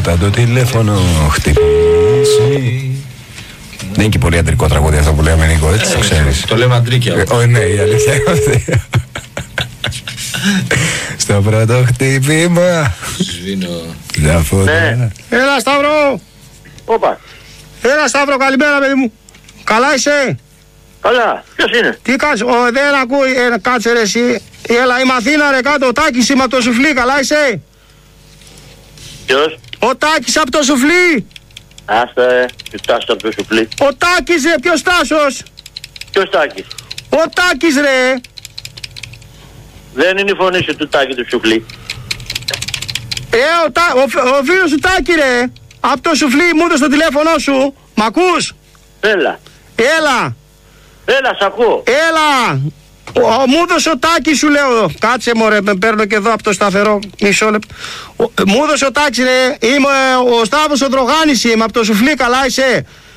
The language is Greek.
όταν το τηλέφωνο χτυπήσει. Δεν είναι και πολύ αντρικό τραγούδι αυτό που λέμε, Νίκο, έτσι το ξέρεις. Το λέμε αντρίκια. Ναι, η αλήθεια είναι αυτή. Στο πρώτο χτύπημα Σβήνω. τα φώτα. Έλα Σταύρο. Όπα. Έλα Σταύρο, καλημέρα παιδί μου. Καλά είσαι? Καλά. Ποιος είναι? Τι κάνεις? Δεν ακούει. Κάτσε ρε εσύ. Έλα, είμαι Αθήνα ρε κάτω. Ο Τάκης είμαι από το Σουφλί. Καλά είσαι? Ποιος? Ο Τάκης από το Σουφλί. Άστα Τάσος από το Σουφλί. Ο Τάκης ρε, ποιος Τάσος? Ποιος Τάκης? Ο Τάκης ρε. Δεν είναι η φωνή σου του Τάκη του Σουφλί. Ο φίλος σου Τάκη ρε. Από το Σουφλί μου έδωσε το τηλέφωνο σου. Μ' ακούς? Έλα. Έλα, σ' ακούω. έλα. Μου έδωσε ο Τάκης σου λέω. Κάτσε μωρέ, με παίρνω και εδώ από το σταθερό. Μισό λεπτό. Μου έδωσε ο Τάκης ρε. Είμαι ο Σταύρος ο Τρογάνης είμαι από το Σουφλί, καλά είσαι?